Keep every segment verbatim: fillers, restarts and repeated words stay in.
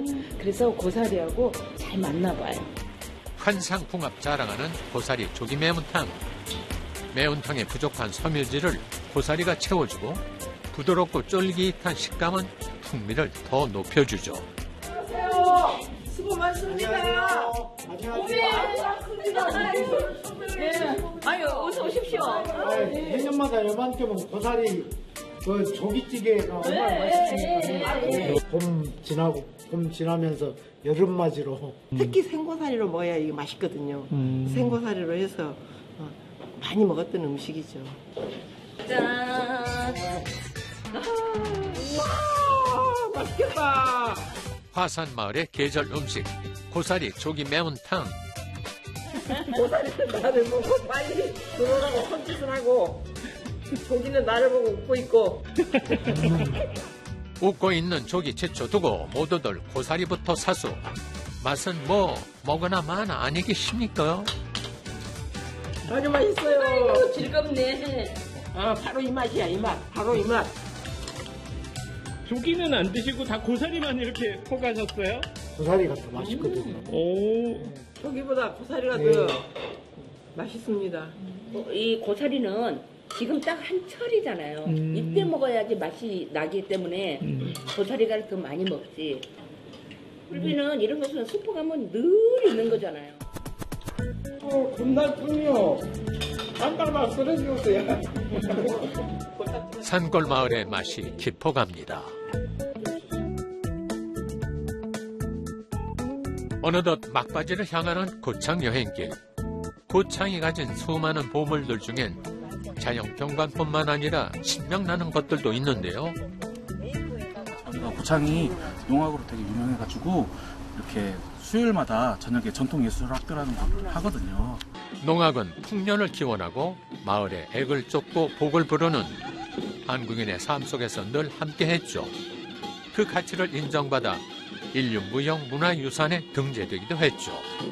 그래서 고사리하고 잘 맞나 봐요. 환상궁합 자랑하는 고사리 조기 매운탕. 매운탕에 부족한 섬유질을 고사리가 채워주고 부드럽고 쫄깃한 식감은 풍미를 더 높여주죠. 안녕하세요. 수고 많습니다. 네. 아유, 어서 오십시오. 내년마다 요만큼은 고사리 그 조기찌개가 얼마나 맛있으니까 봄 지나고 봄 지나면서 여름 맞이로 특히 생고사리로 먹어야 이게 맛있거든요. 음. 생고사리로 해서 많이 먹었던 음식이죠. 짠. 우와, 맛있겠다. 화산 마을의 계절 음식 고사리 조기 매운탕. 고사리는 나를 보고 빨리 들어오라고 손짓을 하고 조기는 나를 보고 웃고 있고. 웃고 있는 조기 제쳐 두고 모두들 고사리부터 사수. 맛은 뭐 먹으나 마나 아니겠습니까? 아주 맛있어요. 아이고, 즐겁네. 아, 바로 이 맛이야, 이 맛. 바로 이 맛. 조기는 안 드시고 다 고사리만 이렇게 포가셨어요? 고사리가 더 맛있거든요. 음. 오. 조기보다 고사리가 네. 더 맛있습니다. 이 고사리는 지금 딱 한철이잖아요. 음. 이때 먹어야지 맛이 나기 때문에 음. 고사리가 더 많이 먹지. 굴비는 이런 것은 수포 가면 늘 있는 거잖아요. 어, 금날풍이요. 깜깜아 쓰러지었어요. 산골 마을의 맛이 깊어갑니다. 어느덧 막바지를 향하는 고창 여행길. 고창이 가진 수많은 보물들 중엔 자연 경관뿐만 아니라 신명나는 것들도 있는데요. 저희가 고창이 농악으로 되게 유명해가지고 이렇게 수요일마다 저녁에 전통예술학교라는 걸 하거든요. 농악은 풍년을 기원하고 마을의 액을 쫓고 복을 부르는 한국인의 삶 속에서 늘 함께했죠. 그 가치를 인정받아 인류 무형 문화유산에 등재되기도 했죠.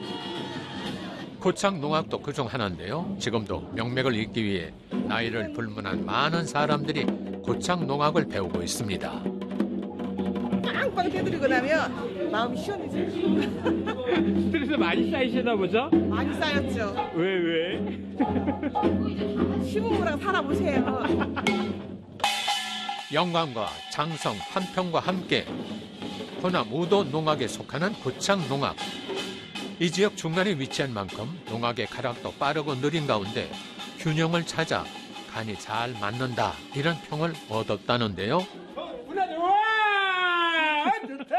고창 농악도 그중 하나인데요. 지금도 명맥을 잇기 위해 나이를 불문한 많은 사람들이 고창 농악을 배우고 있습니다. 빵빵 때리고 나면 마음이 시원해져요. 스트레스 많이 쌓이시나 보죠? 많이 쌓였죠. 왜, 왜? 시부모랑 살아보세요. 영광과 장성, 한평과 함께 호남 우도 농악에 속하는 고창 농악. 이 지역 중간에 위치한 만큼 농악의 가락도 빠르고 느린 가운데 균형을 찾아 간이 잘 맞는다 이런 평을 얻었다는데요. 문화 좋아! 좋다!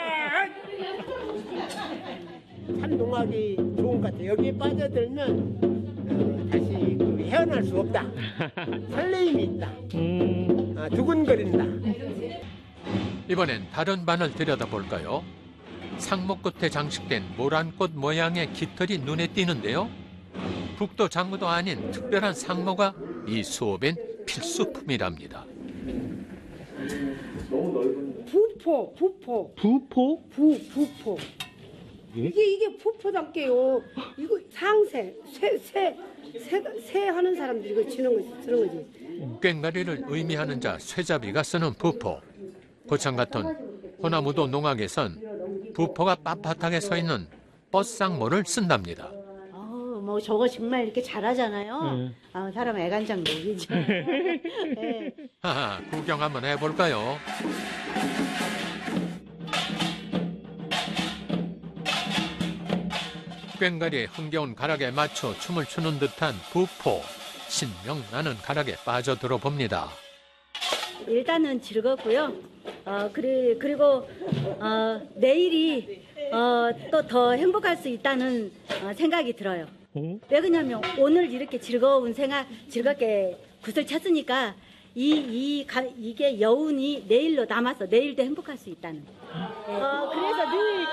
참 농악이 좋은 것 같아요. 여기에 빠져들면 어, 다시 그 헤어날 수 없다. 설레임이 있다. 음. 아, 두근거린다. 이번엔 다른 반을 들여다볼까요? 상목 끝에 장식된 모란꽃 모양의 깃털이 눈에 띄는데요. 북도 장구도 아닌 특별한 상모가 이 수업엔 필수품이랍니다. 부포, 부포. 부포? 부, 부포. 예? 이게, 이게 부포답게요. 이거 상세, 새, 새, 새, 새 하는 사람들이 이거 치는 거지, 쓰는 거지. 꽹과리를 의미하는 자 쇠잡이가 쓰는 부포. 고창 같은 호남우도 농악에선 부포가 빳빳하게 서 있는 뻗상모를 쓴답니다. 어, 뭐 저거 정말 이렇게 잘하잖아요. 음. 아, 사람 애간장 녹이죠. 네. 하하, 구경 한번 해볼까요? 꽹과리의 흥겨운 가락에 맞춰 춤을 추는 듯한 부포. 신명나는 가락에 빠져들어 봅니다. 일단은 즐겁고요. 어, 그리, 그리고 어, 내일이 어, 또 더 행복할 수 있다는 어, 생각이 들어요. 어? 왜 그러냐면 오늘 이렇게 즐거운 생활, 즐겁게 굿을 쳤으니까 이, 이, 가, 이게 여운이 내일로 남아서 내일도 행복할 수 있다는. 어, 그래서 늘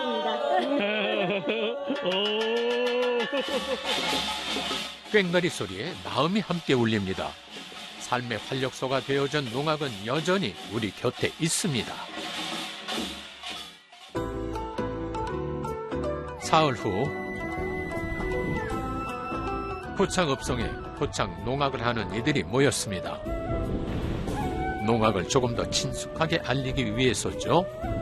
즐겁습니다. 꽹과리 소리에 마음이 함께 울립니다. 삶의 활력소가 되어준 농악은 여전히 우리 곁에 있습니다. 사흘 후 고창 읍성에 고창 농악을 하는 이들이 모였습니다. 농악을 조금 더 친숙하게 알리기 위해서죠.